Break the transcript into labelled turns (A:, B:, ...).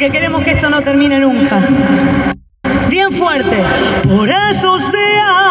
A: porque queremos que esto no termine nunca. Bien fuerte. Por esos días